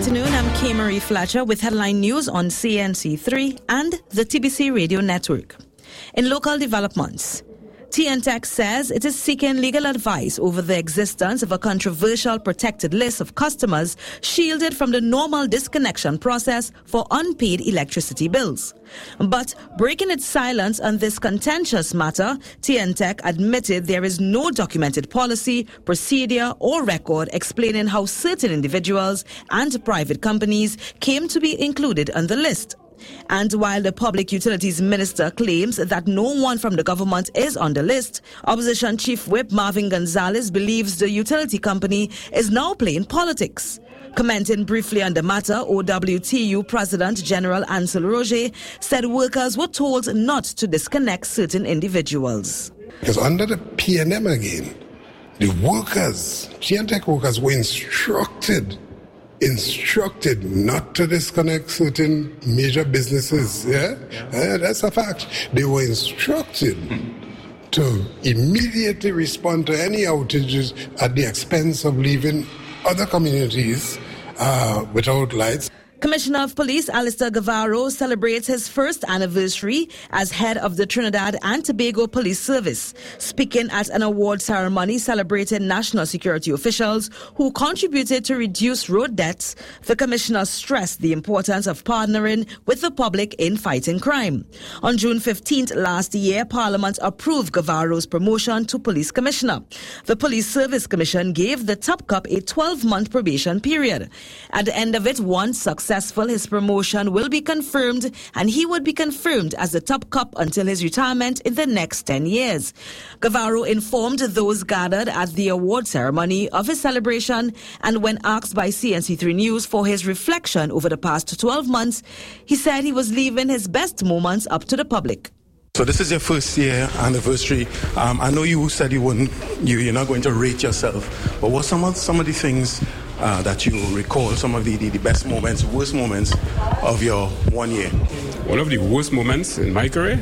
afternoon. I'm Kay Marie Fletcher with headline news on CNC3 and the TBC Radio Network. In local developments, TNTech says it is seeking legal advice over the existence of a controversial protected list of customers shielded from the normal disconnection process for unpaid electricity bills. But breaking its silence on this contentious matter, TNTech admitted there is no documented policy, procedure, or record explaining how certain individuals and private companies came to be included on the list. And while the Public Utilities Minister claims that no one from the government is on the list, Opposition Chief Whip Marvin Gonzalez believes the utility company is now playing politics. Commenting briefly on the matter, OWTU President General Ansel Roger said workers were told not to disconnect certain individuals. Because under the PNM again, the workers, TNTech workers, were instructed not to disconnect certain major businesses. That's a fact. They were instructed to immediately respond to any outages at the expense of leaving other communities without lights. Commissioner of Police Alistair Guevara celebrates his first anniversary as head of the Trinidad and Tobago Police Service. Speaking at an award ceremony celebrating national security officials who contributed to reduce road deaths, the commissioner stressed the importance of partnering with the public in fighting crime. On June 15th last year, Parliament approved Guevara's promotion to police commissioner. The Police Service Commission gave the top cop a 12-month probation period. At the end of it, once successful, his promotion will be confirmed, and he would be confirmed as the top cop until his retirement in the next 10 years. Guevara informed those gathered at the award ceremony of his celebration, and when asked by CNC3 News for his reflection over the past 12 months, he said he was leaving his best moments up to the public. So this is your first year anniversary. I know you said you're not going to rate yourself, but what some of the things that you recall, some of the best moments, worst moments of your 1 year? One of the worst moments in my career?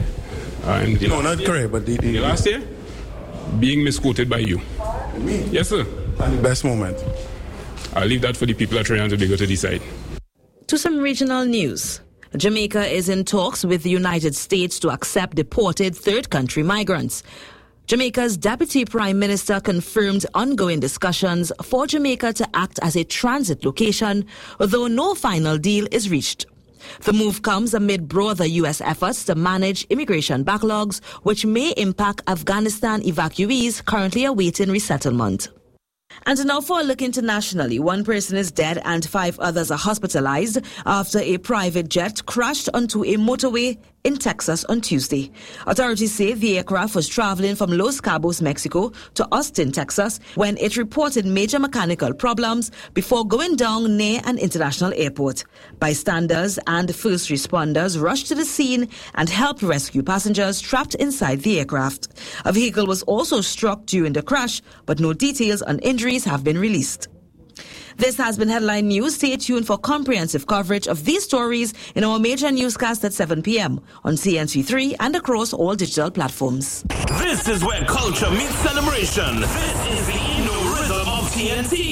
Not career, but the last year? Being misquoted by you. Me? Yes, sir. And the best moment? I'll leave that for the people at Trinidad and Tobago to decide. To some regional news. Jamaica is in talks with the United States to accept deported third country migrants. Jamaica's Deputy Prime Minister confirmed ongoing discussions for Jamaica to act as a transit location, although no final deal is reached. The move comes amid broader U.S. efforts to manage immigration backlogs, which may impact Afghanistan evacuees currently awaiting resettlement. And now for a look internationally. One person is dead and 5 others are hospitalized after a private jet crashed onto a motorway in Texas on Tuesday. Authorities say the aircraft was traveling from Los Cabos, Mexico to Austin, Texas, when it reported major mechanical problems before going down near an international airport. Bystanders and first responders rushed to the scene and helped rescue passengers trapped inside the aircraft. A vehicle was also struck during the crash, but no details on injuries have been released. This has been Headline News. Stay tuned for comprehensive coverage of these stories in our major newscast at 7 p.m. on CNC3 and across all digital platforms. This is where culture meets celebration. This is the Inno Rhythm of TNT.